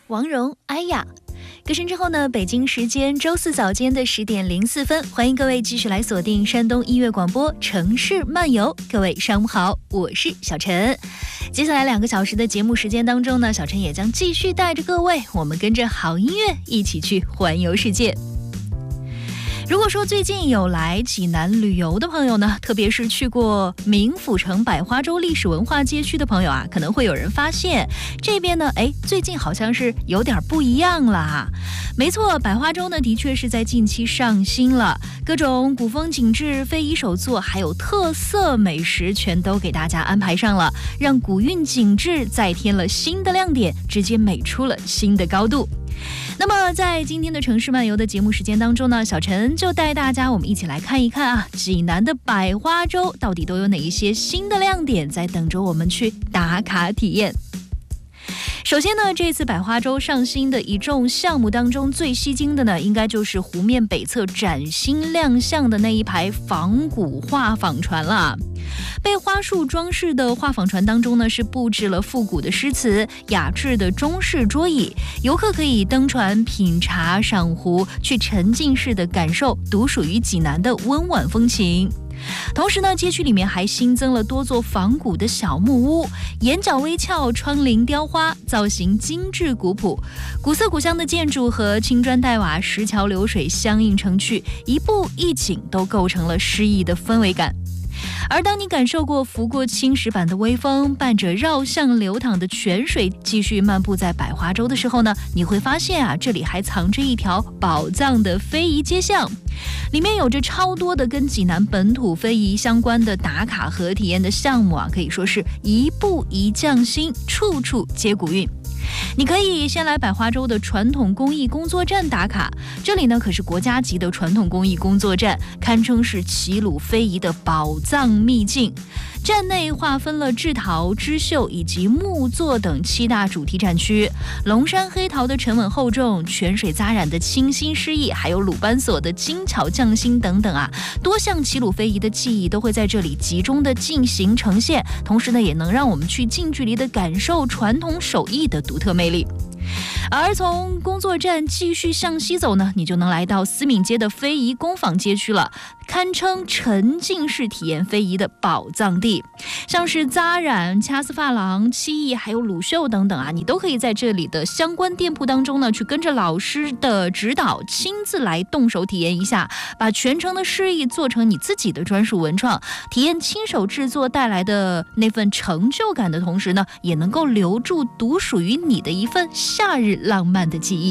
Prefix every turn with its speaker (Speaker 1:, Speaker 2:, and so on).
Speaker 1: 王蓉、哎呀。歌声之后呢，北京时间周四早间的10点04分，欢迎各位继续来锁定山东音乐广播城市漫游。各位上午好，我是小陈。接下来2个小时的节目时间当中呢，小陈也将继续带着各位，我们跟着好音乐一起去环游世界。如果说最近有来济南旅游的朋友呢，特别是去过冥府城百花洲历史文化街区的朋友啊，可能会有人发现这边呢，最近好像是有点不一样了啊。没错，百花洲呢的确是在近期上新了，各种古风景致、非遗手作，还有特色美食全都给大家安排上了，让古韵景致再添了新的亮点，直接美出了新的高度。那么在今天的城市漫游的节目时间当中呢，小陈就带大家我们一起来看一看啊，济南的百花洲到底都有哪一些新的亮点在等着我们去打卡体验。首先呢，这次百花洲上新的一众项目当中最吸睛的呢，应该就是湖面北侧崭新亮相的那一排仿古画舫船了。被花束装饰的画舫船当中呢，是布置了复古的诗词、雅致的中式桌椅，游客可以登船品茶赏湖，去沉浸式的感受独属于济南的温婉风情。同时呢，街区里面还新增了多座仿古的小木屋，檐角微翘，窗棂雕花，造型精致古朴，古色古香的建筑和青砖黛瓦、石桥流水相映成趣，一步一景都构成了诗意的氛围感。而当你感受过拂过青石板的微风，伴着绕巷流淌的泉水继续漫步在百花洲的时候呢，你会发现啊，这里还藏着一条宝藏的非遗街巷，里面有着超多的跟济南本土非遗相关的打卡和体验的项目啊，可以说是一步一匠心，处处皆古韵。你可以先来百花洲的传统工艺工作站打卡，这里呢可是国家级的传统工艺工作站，堪称是齐鲁非遗的宝藏秘境。站内划分了制陶、织绣以及木作等7大主题展区，龙山黑陶的沉稳厚重，泉水扎染的清新诗意，还有鲁班锁的精巧匠心等等啊，多项齐鲁非遗的技艺都会在这里集中的进行呈现，同时呢也能让我们去近距离的感受传统手艺的独特魅力。而从工作站继续向西走呢，你就能来到思敏街的非遗工坊街区了，堪称沉浸式体验非遗的宝藏地。像是扎染、掐丝珐琅、漆艺还有鲁绣等等啊，你都可以在这里的相关店铺当中呢，去跟着老师的指导，亲自来动手体验一下，把全程的诗意做成你自己的专属文创，体验亲手制作带来的那份成就感的同时呢，也能够留住独属于你的一份夏日浪漫的记忆。